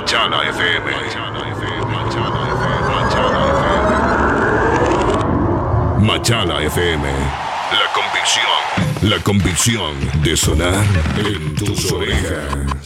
Machala FM. Machala FM. La convicción de sonar en tus orejas.